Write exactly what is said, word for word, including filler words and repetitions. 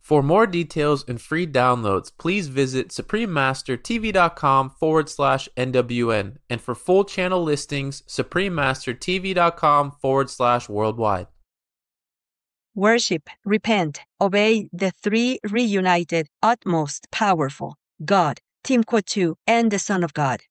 For more details and free downloads, please visit suprememastertv.com forward slash NWN. And for full channel listings, suprememastertv.com forward slash worldwide. Worship, repent, obey the three reunited, utmost powerful, God, Team Quad two, and the Son of God.